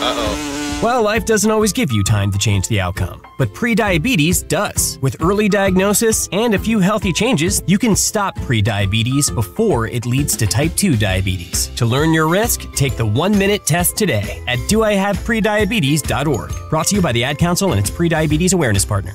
Uh-oh. Well, life doesn't always give you time to change the outcome, but prediabetes does. With early diagnosis and a few healthy changes, you can stop prediabetes before it leads to type 2 diabetes. To learn your risk, take the 1-minute test today at doihaveprediabetes.org. Brought to you by the Ad Council and its Prediabetes Awareness Partner.